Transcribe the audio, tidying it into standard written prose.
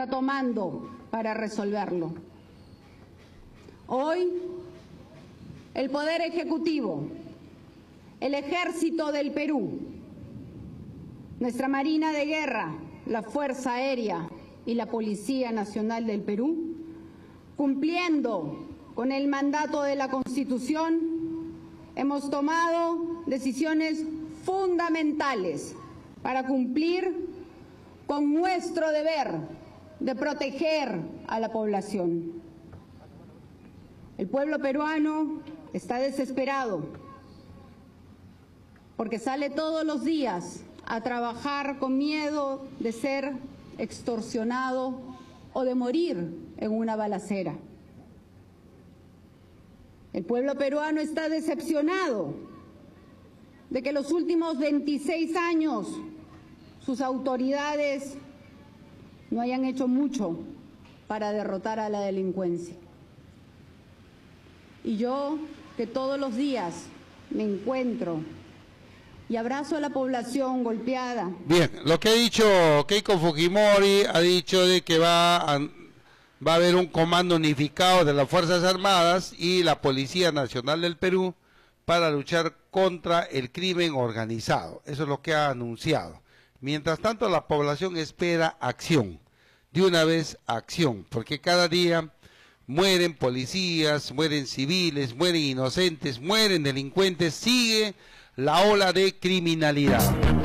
está tomando para resolverlo. Hoy, el Poder Ejecutivo, el Ejército del Perú, nuestra Marina de Guerra, la Fuerza Aérea y la Policía Nacional del Perú, cumpliendo con el mandato de la Constitución, hemos tomado decisiones fundamentales para cumplir con nuestro deber de proteger a la población. El pueblo peruano está desesperado porque sale todos los días a trabajar con miedo de ser extorsionado o de morir en una balacera. El pueblo peruano está decepcionado de que los últimos 26 años sus autoridades no hayan hecho mucho para derrotar a la delincuencia. Y yo, que todos los días me encuentro y abrazo a la población golpeada. Bien, lo que ha dicho Keiko Fujimori, ha dicho de que va a haber un comando unificado de las Fuerzas Armadas y la Policía Nacional del Perú para luchar contra el crimen organizado. Eso es lo que ha anunciado. Mientras tanto, la población espera acción, de una vez acción, porque cada día mueren policías, mueren civiles, mueren inocentes, mueren delincuentes, sigue la ola de criminalidad.